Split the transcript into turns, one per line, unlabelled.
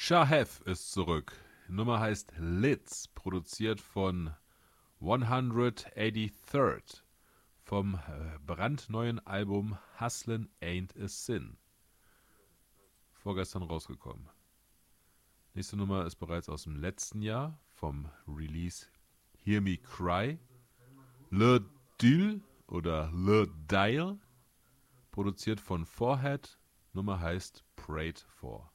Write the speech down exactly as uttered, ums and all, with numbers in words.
Shahev ist zurück. Die Nummer heißt Lids, produziert von hundertachtzigster. Vom äh, brandneuen Album Hustlin' Ain't a Sin. Vorgestern rausgekommen. Nächste Nummer ist bereits aus dem letzten Jahr, vom Release Hear Me Cry. Le Dil oder Le Dial, produziert von Forehead. Nummer heißt Prayed For.